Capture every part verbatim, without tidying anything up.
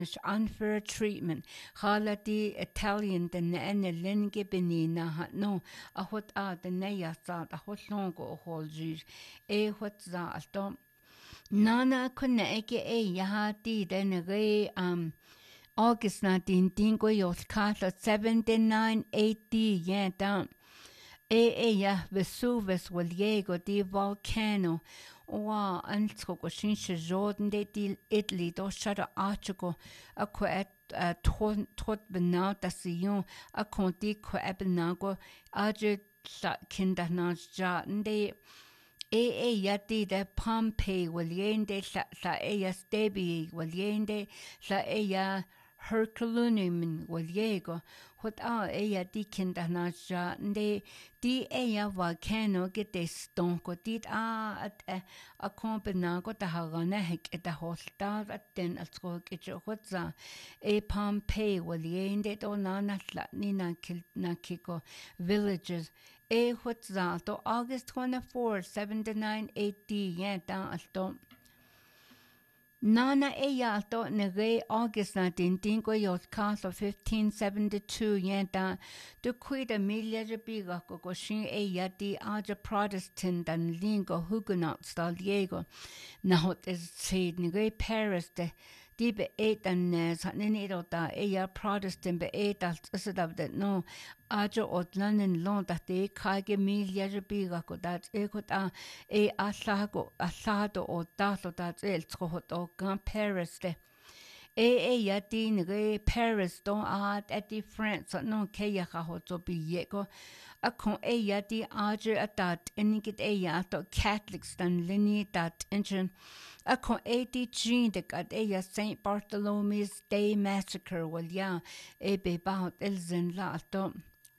unfair treatment. Halati Italian the ne linge benina no a hot a the neya sa a hot longo holji e what za alto nana kunne eke e yahati den re um August nineteen tingo yos kata seventy-nine eighty yeah down e e ya Vesuvius Diego di volcano wa ansko ko shinche Jordan de di Italy do shara article a ko at tot tot benau da sion a konti ko ebenago aje kinder na ja de e e yati de Pompeii waliende la la e ya stebi waliende la e ya Herculaneum waliego what a e ya di kinder na ja de di e ya volcano get de stonko dit a at a kompenago da harane hek et da holta at den at skog et hotza e Pompeii waliende do na na ni na kil na kiko villages e hotza to August twenty-fourth seventy-nine eighty yeah down alto Nana e yalto nere August nineteen tingo yos castle fifteen seventy-two yenta de quid Emilia biga go shin e yati aja Protestant and lingo Huguenot stal Diego na hot is said nere Paris de di be eight and sanini da e ya Protestant be eight as of that no aja otlanen long that de kage Emilia biga go that e ko a e asago asado o dato that el trohot o gan Paris de e e yati nere Paris don at at the France no ke ya ho to bi yego a kon e yati aja at that enigit e ya to Catholics dan lini that engine a kon e di gene de at e ya Saint Bartholomew's Day massacre well ya e be about elzen la to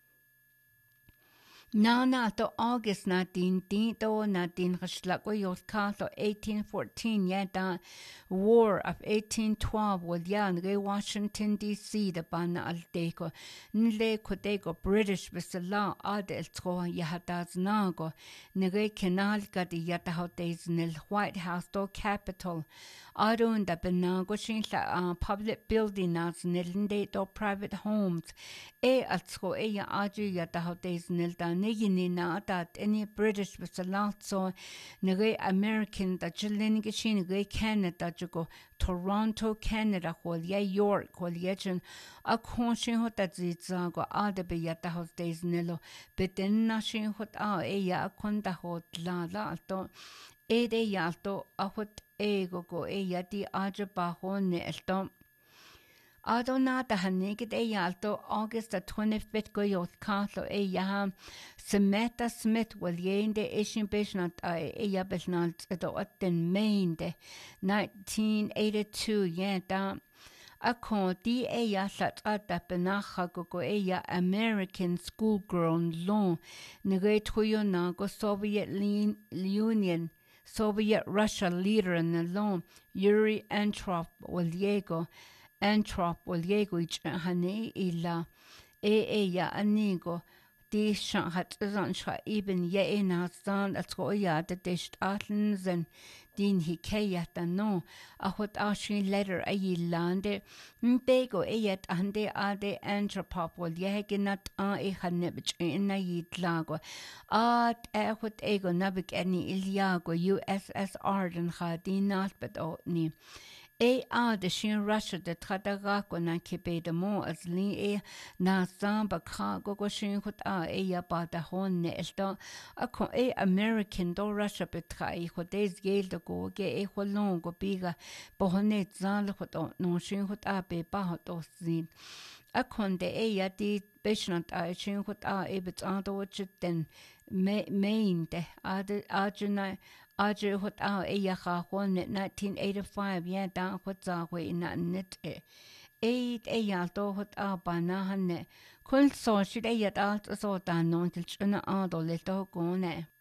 Now, not to August nineteen, Tito nineteen, Hashlako Yos Castle eighteen fourteen, Yada War of eighteen twelve, with Yan Re Washington D C, the Bana Aldeco, Nle Kodego British Vesala Adel Tro Yahadas Nago, Nere Kenalga de Yatahotes Nil White House do Capitol, Adun da Benago Shinla public building as Nilinde do private homes, E Atsko Eya Aju Yatahotes Nil Dan. Nigini na that any British was a lot so nere American that Jilin Gishin Gay Canada Jugo Toronto Canada hol ya York hol yechin a conshin hot that zitzago adabe yata hos days nilo but then nashin hot a eya a konda hot la la to e de yalto a hot ego go e yati aja baho ne elto Adona da hanigit e yalto August the twenty-fifth go yos castle e yaham Samantha Smith will yende ishin bishnat e yabishnat edo atten mainde nineteen eighty-two yenta a kon di e ya sat ata penacha go e ya American schoolgirl long nege tuyo na go Soviet Union Soviet Russia leader in the long Yuri Andropov will yego Antrop will yeguich hane illa e e ya anigo di shan hat zan sha even ye in hastan at go ya de disht atlens and din hi kayata no a hot ashin letter a yilande mbego e yet ande ade Antropop will yeginat a e hanebich in a yitlago at e hot ego nabik any ilyago U S S R den hadinat but otni E a de shin Russia de Tratagako na kipe de mo as li e na samba ka go go shin hut a e ya ba da hon ne elto a ko e American do Russia betrai ho des gel de go ge e ho long go biga bo honet zal hot no shin hut a be ba hot o sin a kon de e ya di beshnat a shin hut a e bet a do den main de a de a juna Aja hot a e ya ha hon nineteen eighty-five ya da hot za we na net e eight e ya do hot a bana hanne kul so shide ya da so da non til chuna a do le to go ne